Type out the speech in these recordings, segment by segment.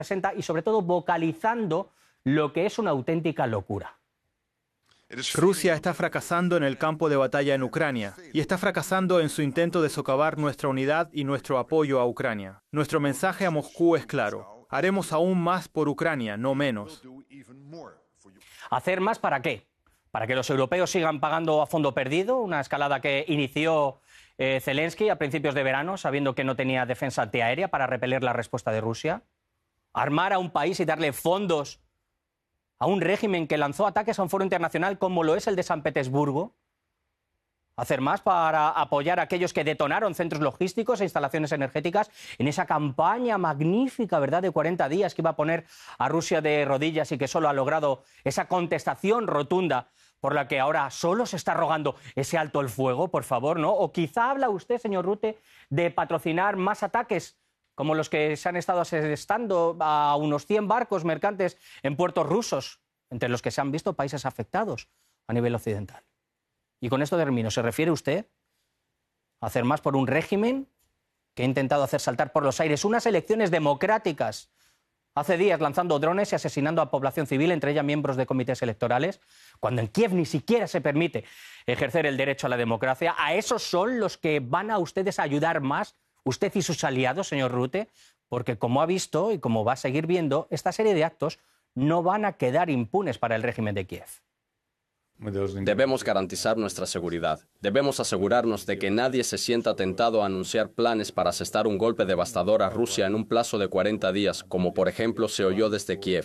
presenta y sobre todo vocalizando lo que es una auténtica locura. Rusia está fracasando en el campo de batalla en Ucrania y está fracasando en su intento de socavar nuestra unidad y nuestro apoyo a Ucrania. Nuestro mensaje a Moscú es claro. Haremos aún más por Ucrania, no menos. ¿Hacer más para qué? ¿Para que los europeos sigan pagando a fondo perdido? Una escalada que inició Zelensky a principios de verano, sabiendo que no tenía defensa antiaérea para repeler la respuesta de Rusia. ¿Armar a un país y darle fondos a un régimen que lanzó ataques a un foro internacional como lo es el de San Petersburgo? ¿Hacer más para apoyar a aquellos que detonaron centros logísticos e instalaciones energéticas en esa campaña magnífica, ¿verdad?, de 40 días que iba a poner a Rusia de rodillas y que solo ha logrado esa contestación rotunda por la que ahora solo se está rogando ese alto el fuego, por favor, ¿no? O quizá habla usted, señor Rutte, de patrocinar más ataques como los que se han estado asestando a unos 100 barcos mercantes en puertos rusos, entre los que se han visto países afectados a nivel occidental. Y con esto termino. ¿Se refiere usted a hacer más por un régimen que ha intentado hacer saltar por los aires unas elecciones democráticas hace días, lanzando drones y asesinando a población civil, entre ellas miembros de comités electorales, cuando en Kiev ni siquiera se permite ejercer el derecho a la democracia? ¿A esos son los que van a ustedes a ayudar más, usted y sus aliados, señor Rutte? Porque como ha visto y como va a seguir viendo, esta serie de actos no van a quedar impunes para el régimen de Kiev. Debemos garantizar nuestra seguridad. Debemos asegurarnos de que nadie se sienta tentado a anunciar planes para asestar un golpe devastador a Rusia en un plazo de 40 días, como por ejemplo se oyó desde Kiev.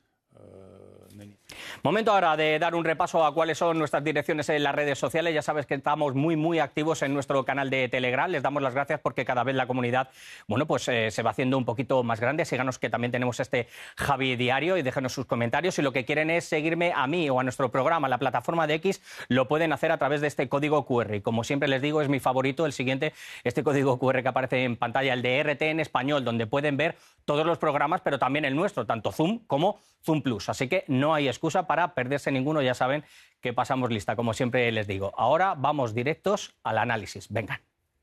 Momento ahora de dar un repaso a cuáles son nuestras direcciones en las redes sociales. Ya sabes que estamos muy activos en nuestro canal de Telegram. Les damos las gracias porque cada vez la comunidad, bueno, pues se va haciendo un poquito más grande. Síganos, que también tenemos este Javi Diario, y déjenos sus comentarios. Si lo que quieren es seguirme a mí o a nuestro programa, la plataforma de X, lo pueden hacer a través de este código QR. Y como siempre les digo, es mi favorito el siguiente, este código QR que aparece en pantalla, el de RT en español, donde pueden ver todos los programas, pero también el nuestro, tanto Zoom como Zoom Plus. Así que no hay excusa para perderse ninguno. Ya saben que pasamos lista, como siempre les digo. Ahora vamos directos al análisis. Vengan.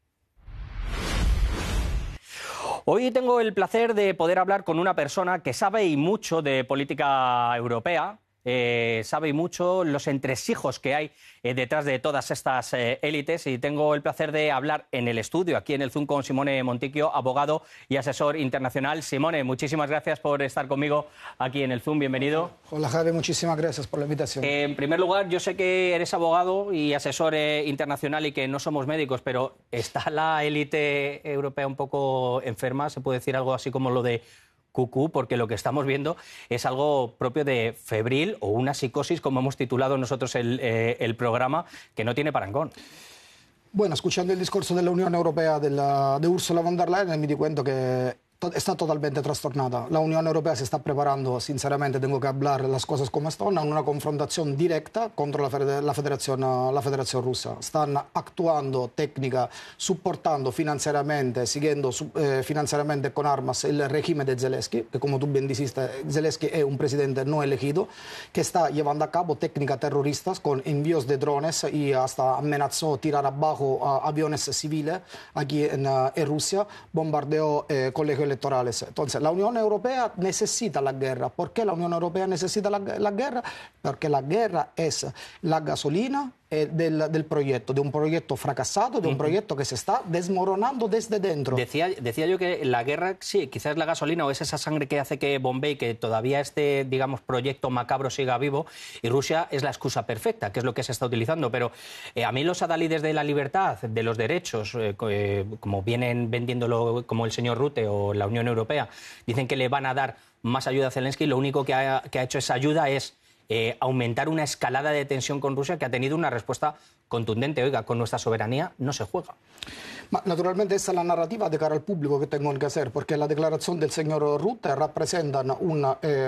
Hoy tengo el placer de poder hablar con una persona que sabe y mucho de política europea. Sabe y mucho los entresijos que hay detrás de todas estas élites, y tengo el placer de hablar en el estudio, aquí en el Zoom, con Simone Monticchio, abogado y asesor internacional. Simone, muchísimas gracias por estar conmigo aquí en el Zoom. Bienvenido. Hola, Javi, muchísimas gracias por la invitación. En primer lugar, yo sé que eres abogado y asesor internacional y que no somos médicos, pero ¿está la élite europea un poco enferma? ¿Se puede decir algo así como lo de cucú? Porque lo que estamos viendo es algo propio de febril o una psicosis, como hemos titulado nosotros el programa, que no tiene parangón. Bueno, escuchando el discurso de la Unión Europea de Ursula von der Leyen, me di cuenta que está totalmente trastornada. La Unión Europea se está preparando, sinceramente, tengo que hablar las cosas como están, a una confrontación directa contra la Federación Rusa. Están actuando técnica, soportando financieramente, siguiendo financieramente con armas el régimen de Zelensky, que como tú bien dijiste, Zelensky es un presidente no elegido, que está llevando a cabo técnicas terroristas con envíos de drones y hasta amenazó tirar abajo aviones civiles aquí en Rusia, bombardeó colegios electorales. Entonces, la Unión Europea necesita la guerra. ¿Por qué la Unión Europea necesita la guerra? Porque la guerra es la gasolina del proyecto, de un proyecto fracasado, de un proyecto que se está desmoronando desde dentro. Decía yo que la guerra, sí, quizás la gasolina o es esa sangre que hace que bombee, que todavía este, digamos, proyecto macabro siga vivo, y Rusia es la excusa perfecta, que es lo que se está utilizando. Pero a mí los adalides de la libertad, de los derechos, como vienen vendiéndolo como el señor Rutte o la Unión Europea, dicen que le van a dar más ayuda a Zelensky. Lo único que ha hecho esa ayuda es aumentar una escalada de tensión con Rusia, que ha tenido una respuesta contundente. Oiga, con nuestra soberanía no se juega. Naturalmente esa es la narrativa de cara al público que tengo que hacer, porque la declaración del señor Rutte representa un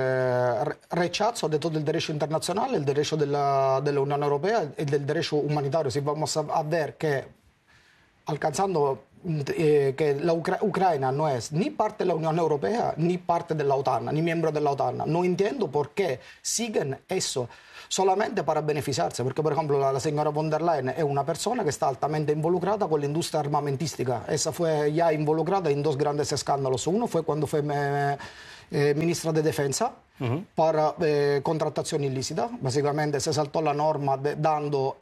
rechazo de todo el derecho internacional, el derecho de la Unión Europea y del derecho humanitario. Si vamos a ver que alcanzando que la Ucrania no es ni parte de la Unión Europea, ni parte de la OTAN, ni miembro de la OTAN. No entiendo por qué siguen eso solamente para beneficiarse, porque por ejemplo la señora von der Leyen es una persona que está altamente involucrada con la industria armamentística. Esa fue ya involucrada en dos grandes escándalos. Uno fue cuando fue ministra de Defensa para contratación ilícita. Básicamente se saltó la norma dando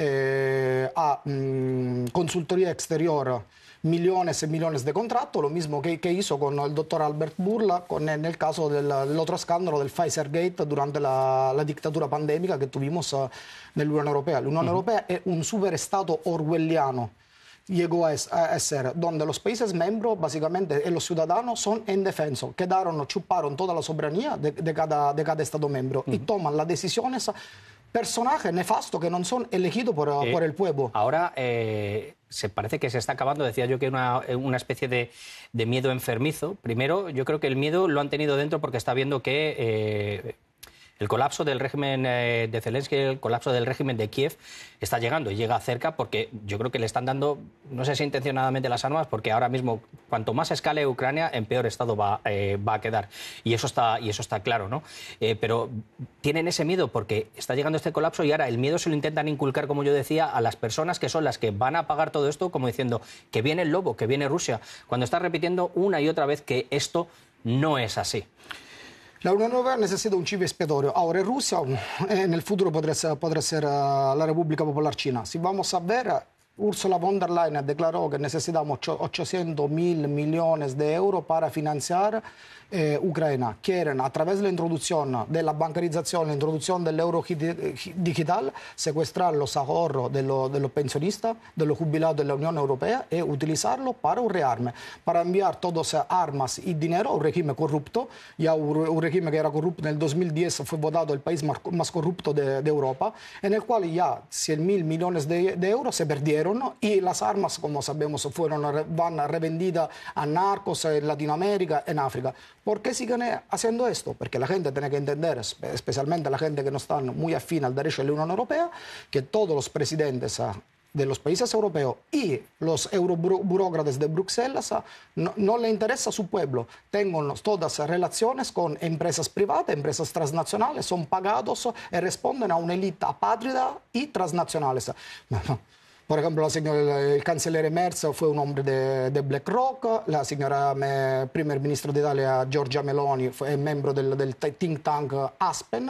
a consultoría exterior millones y millones de contratos, lo mismo que hizo con el doctor Albert Bourla en el caso del otro escándalo del Pfizer Gate durante la dictadura pandémica que tuvimos en la Unión Europea. La Unión Europea es un superestado orwelliano. Llegó a ser donde los países miembros básicamente y los ciudadanos son indefensos, chuparon toda la soberanía de cada Estado miembro y toman las decisiones personajes nefastos que no son elegidos por el pueblo. Ahora se parece que se está acabando, decía yo que una especie de miedo enfermizo. Primero, yo creo que el miedo lo han tenido dentro porque está viendo que el colapso del régimen de Zelensky, el colapso del régimen de Kiev está llegando y llega cerca porque yo creo que le están dando, no sé si intencionadamente las armas, porque ahora mismo cuanto más escale Ucrania, en peor estado va a quedar. Y eso está claro, ¿no? Pero tienen ese miedo porque está llegando este colapso y ahora el miedo se lo intentan inculcar, como yo decía, a las personas que son las que van a pagar todo esto, como diciendo que viene el lobo, que viene Rusia, cuando está repitiendo una y otra vez que esto no es así. La Unión Europea necesita un chivo expiatorio. Ahora Rusia en el futuro podrá ser la República Popular China. Si vamos a ver, Ursula von der Leyen declaró que necesitamos 800.000 millones de euros para financiar Ucrania. Quieren, a través de la introducción de la bancarización, la introducción del euro digital, secuestrar los ahorros de los pensionistas, de los jubilados de la Unión Europea y utilizarlo para un rearme, para enviar todas armas y dinero a un régimen corrupto, ya un régimen que era corrupto en el 2010 fue votado el país más corrupto de Europa, en el cual ya 100.000 millones de euros se perdieron y las armas, como sabemos, van revendidas a narcos en Latinoamérica, en África. ¿Por qué siguen haciendo esto? Porque la gente tiene que entender, especialmente la gente que no está muy afín al derecho de la Unión Europea, que todos los presidentes de los países europeos y los euroburócratas de Bruselas no le interesa a su pueblo. Tengan todas relaciones con empresas privadas, empresas transnacionales, son pagados y responden a una élite apátrida y transnacionales. Por ejemplo, el canciller Merz fue un hombre de BlackRock, la señora primer ministro de Italia, Giorgia Meloni, fue miembro del think tank Aspen,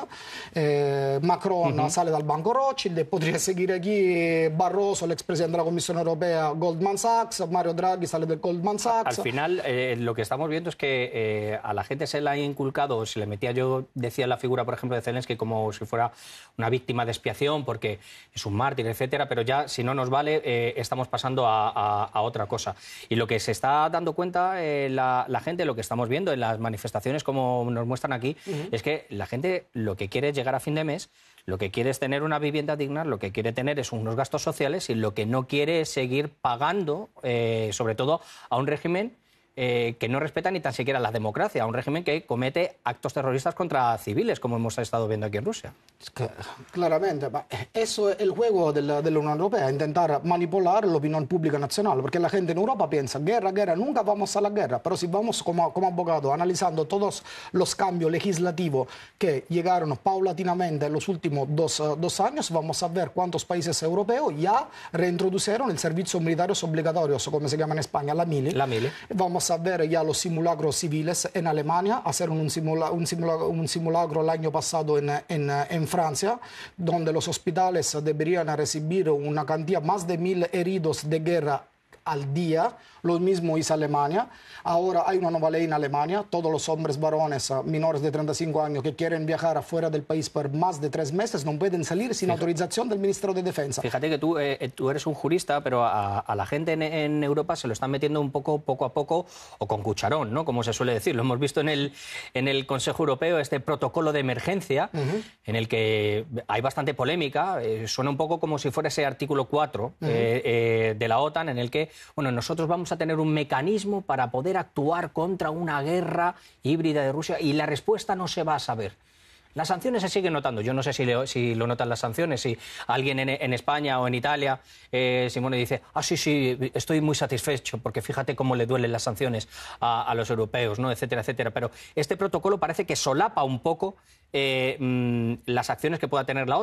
Macron sale del Banco Rothschild, podría seguir aquí Barroso, el expresidente de la Comisión Europea, Goldman Sachs, Mario Draghi sale del Goldman Sachs. Al final, lo que estamos viendo es que a la gente se le ha inculcado, se le metía, yo decía la figura, por ejemplo, de Zelensky como si fuera una víctima de expiación porque es un mártir, etcétera, pero ya si no nos vale, estamos pasando a otra cosa. Y lo que se está dando cuenta la gente, lo que estamos viendo en las manifestaciones, como nos muestran aquí, es que la gente lo que quiere es llegar a fin de mes, lo que quiere es tener una vivienda digna, lo que quiere tener es unos gastos sociales y lo que no quiere es seguir pagando, sobre todo a un régimen que no respeta ni tan siquiera la democracia, a un régimen que comete actos terroristas contra civiles, como hemos estado viendo aquí en Rusia. Claramente, eso es el juego de la Unión Europea, intentar manipular la opinión pública nacional, porque la gente en Europa piensa, guerra, nunca vamos a la guerra, pero si vamos como abogado analizando todos los cambios legislativos que llegaron paulatinamente en los últimos dos años, vamos a ver cuántos países europeos ya reintrodujeron el servicio militar obligatorio, como se llama en España, la mili. Vamos a ver ya los simulacros civiles en Alemania, hicieron un simulacro el año pasado en Francia, donde los hospitales deberían recibir una cantidad más de 1.000 heridos de guerra al día. Lo mismo hizo Alemania. Ahora hay una nueva ley en Alemania. Todos los hombres varones menores de 35 años que quieren viajar afuera del país por más de 3 meses no pueden salir sin autorización del Ministerio de Defensa. Fíjate que tú eres un jurista, pero a la gente en Europa se lo están metiendo un poco a poco, o con cucharón, ¿no? Como se suele decir. Lo hemos visto en el Consejo Europeo, este protocolo de emergencia, en el que hay bastante polémica. Suena un poco como si fuera ese artículo 4 de la OTAN, en el que, bueno, nosotros vamos a tener un mecanismo para poder actuar contra una guerra híbrida de Rusia y la respuesta no se va a saber. Las sanciones se siguen notando. Yo no sé si lo notan las sanciones, si alguien en España o en Italia, Simone, dice, sí, estoy muy satisfecho porque fíjate cómo le duelen las sanciones a los europeos, ¿no? Etcétera, etcétera. Pero este protocolo parece que solapa un poco las acciones que pueda tener la OTAN.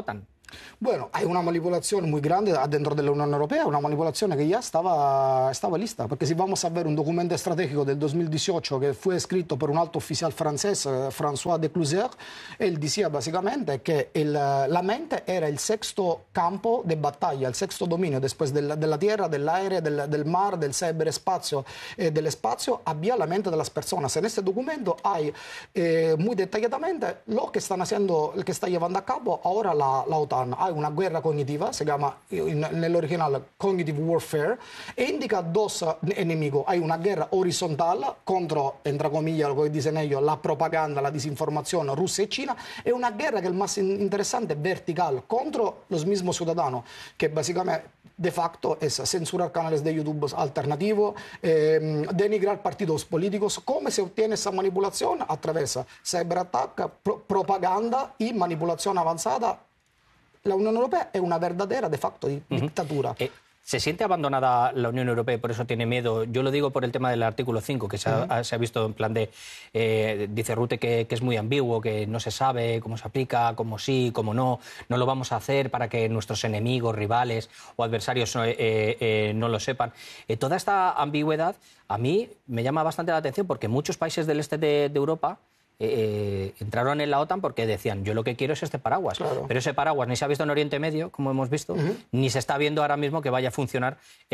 Bueno, hay una manipulación muy grande dentro de la Unión Europea, una manipulación que ya estaba lista, porque si vamos a ver un documento estratégico del 2018 que fue escrito por un alto oficial francés, François de Clouzet, él decía básicamente que la mente era el sexto campo de batalla, el sexto dominio, después de la tierra, del aire, del mar, del ciberespacio, del espacio, había la mente de las personas. En este documento hay muy detalladamente lo que están haciendo, el que está llevando a cabo ahora la OTAN. Hay una guerra cognitiva, se llama en el original Cognitive Warfare, e indica dos enemigos. Hay una guerra horizontal contra, entre comillas, lo que dicen ellos, la propaganda, la desinformación, Rusia y China, y una guerra que es más interesante, vertical, contra los mismos ciudadanos, que básicamente de facto es censurar canales de YouTube alternativos, denigrar partidos políticos. ¿Cómo se obtiene esa manipulación? A través de ciberataque, propaganda y manipulación avanzada. La Unión Europea es una verdadera, de facto, dictadura. ¿Se siente abandonada la Unión Europea y por eso tiene miedo? Yo lo digo por el tema del artículo 5, que se ha visto en plan de... dice Rutte que es muy ambiguo, que no se sabe cómo se aplica, cómo sí, cómo no. No lo vamos a hacer para que nuestros enemigos, rivales o adversarios no lo sepan. Toda esta ambigüedad a mí me llama bastante la atención porque muchos países del este de Europa... entraron en la OTAN porque decían, yo lo que quiero es este paraguas. Claro. Pero ese paraguas ni se ha visto en Oriente Medio, como hemos visto, ni se está viendo ahora mismo que vaya a funcionar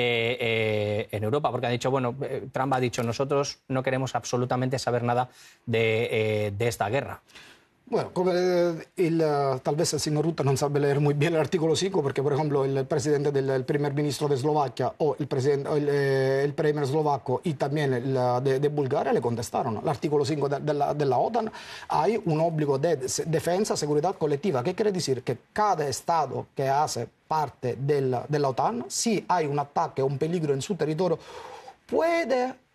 en Europa, porque han dicho, bueno, Trump ha dicho, nosotros no queremos absolutamente saber nada de esta guerra. Bueno, come tal vez el señor Rutte no sabe leer muy bien el artículo 5, porque, por ejemplo, el presidente del primer ministro de Eslovaquia o el premier eslovaco y también de Bulgaria le contestaron. El artículo 5 de la OTAN hay un obligo de defensa, seguridad colectiva. ¿Qué quiere decir? Que cada estado que hace parte de la OTAN, si hay un ataque o un peligro en su territorio, puede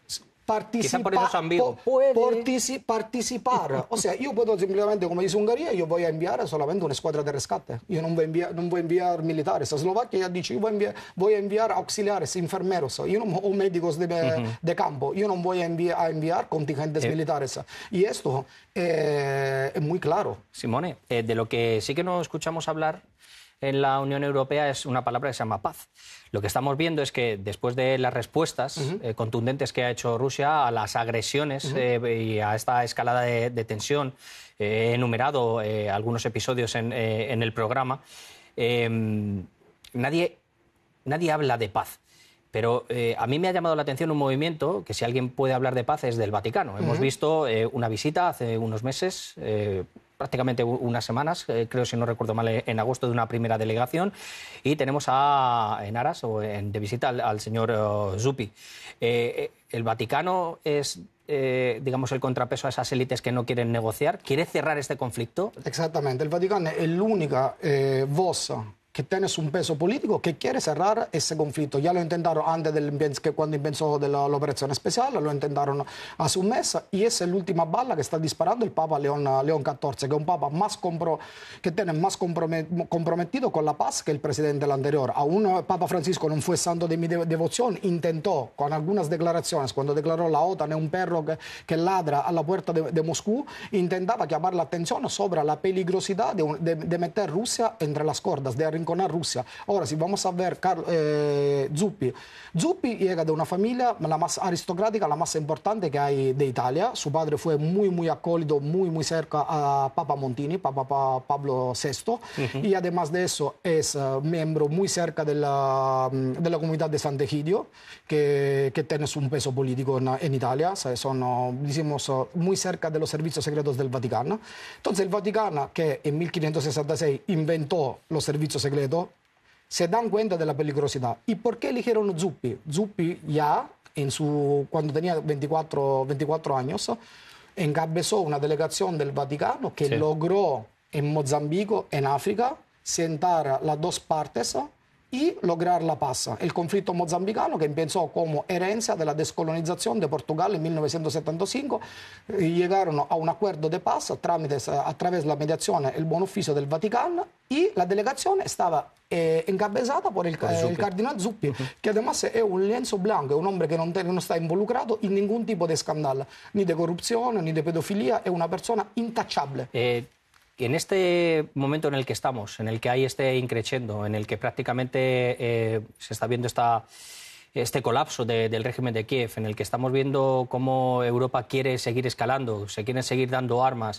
participar. O sea, yo puedo simplemente, como dice Hungría, yo voy a enviar solamente una escuadra de rescate. Yo no voy a enviar militares. Eslovaquia ya ha dicho, yo voy a enviar auxiliares, enfermeros o médicos de campo. Yo no voy a enviar contingentes militares. Y esto es muy claro. Simone, de lo que sí que no escuchamos hablar en la Unión Europea es una palabra que se llama paz. Lo que estamos viendo es que después de las respuestas contundentes que ha hecho Rusia a las agresiones y a esta escalada de tensión, he enumerado algunos episodios en el programa, nadie habla de paz. Pero a mí me ha llamado la atención un movimiento que, si alguien puede hablar de paz, es del Vaticano. Hemos visto una visita hace unos meses, prácticamente unas semanas, creo, si no recuerdo mal, en agosto, de una primera delegación, y tenemos en aras o de visita al señor Zuppi. El Vaticano es, digamos, el contrapeso a esas élites que no quieren negociar. ¿Quiere cerrar este conflicto? Exactamente. El Vaticano es la única voz que tiene un peso político que quiere cerrar ese conflicto. Ya lo intentaron antes cuando empezó de la operación especial, lo intentaron hace un mes, y es la última bala que está disparando el Papa León XIV, que es un Papa que tiene más comprometido con la paz que el presidente anterior. Aún Papa Francisco no fue santo de mi devoción, intentó con algunas declaraciones, cuando declaró la OTAN es un perro que ladra a la puerta de Moscú, intentaba llamar la atención sobre la peligrosidad de meter Rusia entre las cuerdas, de con Rusia. Ahora, si vamos a ver Zuppi llega de una familia la más aristocrática, la más importante que hay de Italia. Su padre fue muy acólido, muy cerca a Papa Montini, Papa Pablo VI, y además de eso es miembro muy cerca de la comunidad de Sant'Egidio, que tiene un peso político en Italia. Son, decimos, muy cerca de los servicios secretos del Vaticano. Entonces, el Vaticano, que en 1566 inventó los servicios secretos, se dan cuenta de la peligrosidad. ¿Y por qué eligieron Zuppi? Zuppi ya, cuando tenía 24 años, encabezó una delegación del Vaticano que logró en Mozambique, en África, sentar las dos partes y lograr la paz. El conflicto mozambicano, que empezó como herencia de la descolonización de Portugal en 1975, llegaron a un acuerdo de paz a través de la mediación, el buen oficio del Vaticano, y la delegación estaba encabezada por el cardenal Zuppi, que además es un lienzo blanco, es un hombre que no está involucrado en ningún tipo de escándalo, ni de corrupción, ni de pedofilia, es una persona intachable. en este momento en el que estamos, en el que hay este increchendo, en el que prácticamente se está viendo este colapso del régimen de Kiev, en el que estamos viendo cómo Europa quiere seguir escalando, se quieren seguir dando armas,